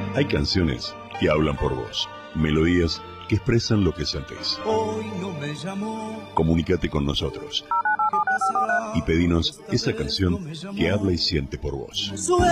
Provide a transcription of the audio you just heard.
Hay canciones que hablan por vos, melodías que expresan lo que sentís. Hoy no me llamó. Comunícate con nosotros y pedinos esa canción que habla y siente por vos.